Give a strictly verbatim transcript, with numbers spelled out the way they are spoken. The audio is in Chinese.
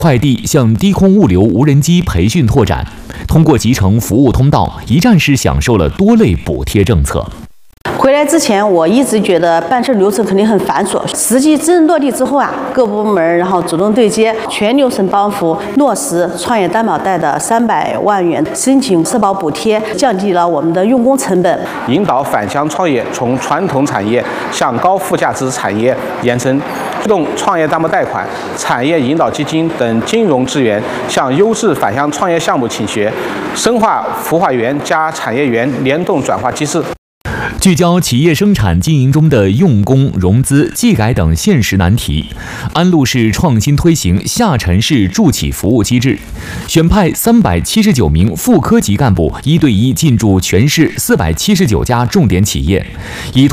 快递向低空物流无人机培训拓展，通过集成服务通道，一站式享受了多类补贴政策。 回来之前，我一直觉得办事流程肯定很繁琐。实际真正落地之后啊，各部门然后主动对接，全流程帮扶落实创业担保贷的三百万元申请社保补贴，降低了我们的用工成本， 引导返乡创业从传统产业向高附加值产业延伸，推动创业担保贷款、产业引导基金等金融资源向优质返乡创业项目倾斜，深化孵化园加产业园联动转化机制。 聚焦企业生产经营中的用工、融资、技改等现实难题，安陆市创新推行下沉式助企服务机制，选派三百七十九名副科级干部一对一进驻全市四百七十九家重点企业，以